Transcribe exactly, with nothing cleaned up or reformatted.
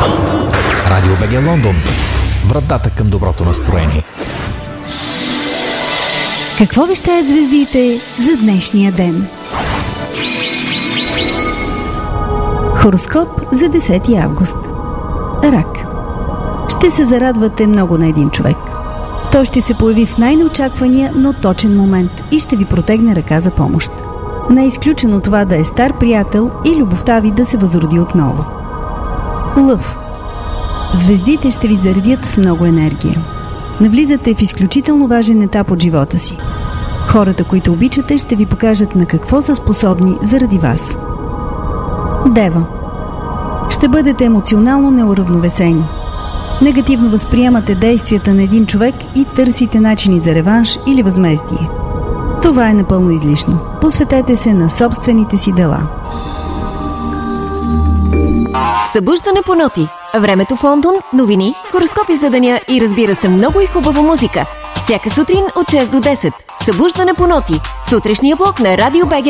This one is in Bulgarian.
Радио БГ Лондон. Вратата към доброто настроение. Какво вещаят звездите за днешния ден? Хороскоп за десети август. Рак. Ще се зарадвате много на един човек. Той ще се появи в най-неочаквания, но точен момент и ще ви протегне ръка за помощ. Не е изключено това да е стар приятел и любовта ви да се възроди отново. Лъв. Звездите ще ви заредят с много енергия. Навлизате в изключително важен етап от живота си. Хората, които обичате, ще ви покажат на какво са способни заради вас. Дева. Ще бъдете емоционално неуравновесени. Негативно възприемате действията на един човек и търсите начини за реванш или възмездие. Това е напълно излишно. Посветете се на собствените си дела. Събуждане по ноти. Времето в Лондон, новини, хороскопи за деня и разбира се много и хубава музика. Всяка сутрин от шест до десет. Събуждане по ноти. Сутрешния блок на Радио БГ